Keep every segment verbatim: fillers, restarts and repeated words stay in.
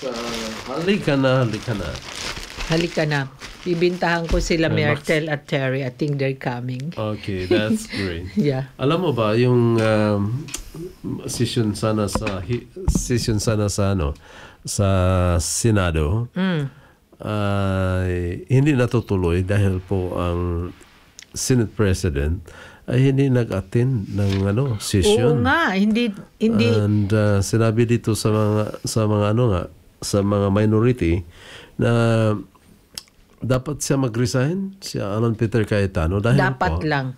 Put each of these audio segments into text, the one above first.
Yes, uh, halika na, halika na. Halika na. Bibintahan ko sila Ay, Myrtle at Terry. I think they're coming. Okay, that's great. Yeah. Alam mo ba, yung um, session sana sa, hi- session sana sa, ano, sa Senado, Mm. ay hindi natutuloy dahil po ang Senate President ay hindi nag-attend ng ano, Oo session. nga, hindi hindi And uh, sinabi dito sa mga sa mga ano nga sa mga minority na dapat siya mag-resign, si Alan Peter Cayetano dahil dapat po, lang.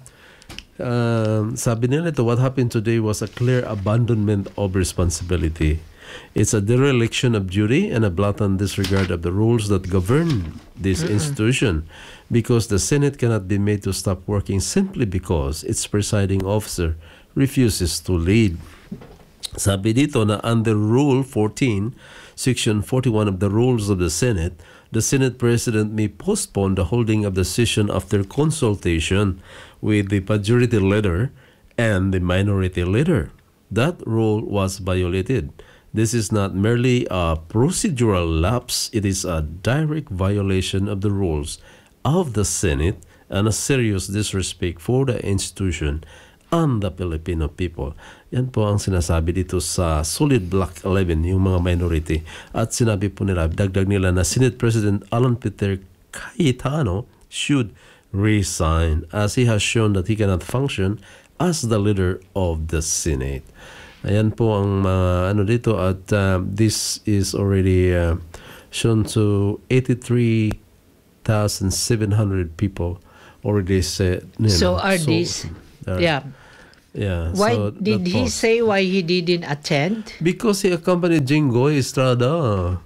um, sabi nila ito, what happened today was a clear abandonment of responsibility. It's a dereliction of duty and a blatant disregard of the rules that govern this Mm-mm. institution, because the Senate cannot be made to stop working simply because its presiding officer refuses to lead. Sabi dito na under Rule fourteen, Section forty-one of the Rules of the Senate, the Senate President may postpone the holding of the session after consultation with the majority leader and the minority leader. That rule was violated. This is not merely a procedural lapse, it is a direct violation of the rules of the Senate and a serious disrespect for the institution and the Filipino people. Yan po ang sinasabi dito sa Solid Block eleven, yung mga minority. At sinabi po nila, dagdag nila na Senate President Alan Peter Cayetano should resign as he has shown that he cannot function as the leader of the Senate. Ayan po ang mga ano dito, at uh, this is already uh, shown to eighty-three thousand seven hundred people already said. You So know, are so, these uh, yeah. Yeah. Why so did that he post- say why he didn't attend? Because he accompanied Jingoy Estrada.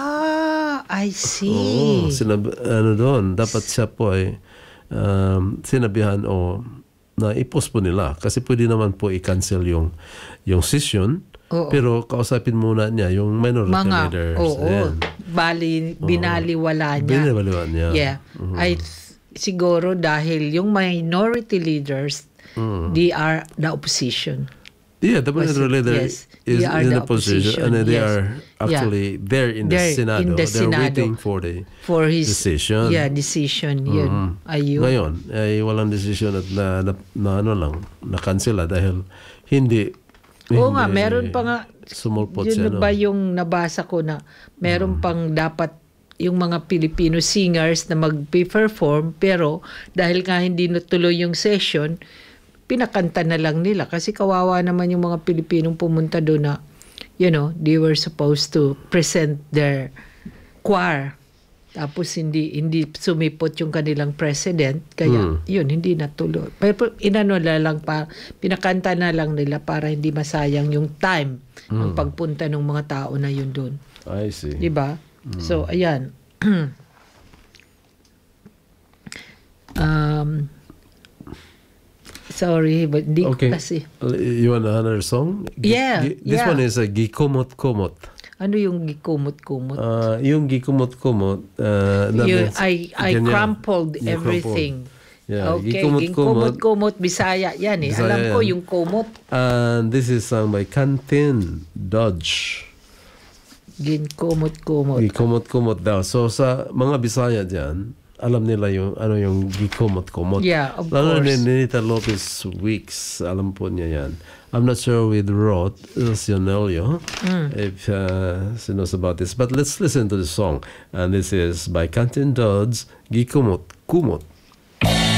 Ah, I Oo, see. sinab- ano doon, dapat siya po ay um, sinabihan o na i-post po nila kasi pwede naman po i-cancel yung yung session. Oo. Pero kausapin muna niya yung minority Mga, leaders. oo. Ayan. Bali, binaliwala niya. Binibaliwan niya. Yeah. Mhm. I th- siguro dahil yung minority leaders, Mm. they are the opposition. Yeah, the Was minority it? leader Yes. is They are in the the position opposition, and they yes. are actually there in the They're Senado. in the They're Senado. waiting for the For his decision. Yeah, decision. Yun. Mhm. Ayun. Ngayon, ay walang decision at na, na, na ano lang, na-cancela dahil hindi Oo hindi nga, meron pa nga, sumulpot yun siya. na No? ba yung nabasa ko na meron pang dapat yung mga Filipino singers na mag-perform, pero dahil nga hindi natuloy yung session, pinakanta na lang nila kasi kawawa naman yung mga Pilipinong pumunta doon na, you know, they were supposed to present their choir. Tapos hindi hindi sumipot yung kanilang president, kaya Hmm. yun, hindi natuloy. Pero inano na lang pa, pinakanta na lang nila para hindi masayang yung time ng pagpunta ng mga tao na yun doon. I see. Di ba? So, ayan. um, sorry, but di ko Okay. kasi. You want another song? Gi- Yeah, gi- This yeah. one is a Gikumot-kumot. Ano yung gikumot-kumot? Uh, yung Gikumot-kumot, uh, that Yun, means I, I ganyan. crumpled You everything. Yeah, Okay, Gikumot-kumot. gikumot-kumot, Bisaya. Yan eh. Bisaya Alam ko yan. yung kumot. And this is sung by Cantin Dodge. Ginkumot-kumot. Gikumot-kumot daw. So sa mga Bisaya dyan, alam nila yung ano yung gikumot-kumot. Yeah, of Lalo course. ni Nita Lopez Weeks, alam po niya yan. I'm not sure with Rod Sionelio Mm. if uh, she knows about this. But let's listen to the song. And this is by Cantin Dodge, Gikumot-kumot.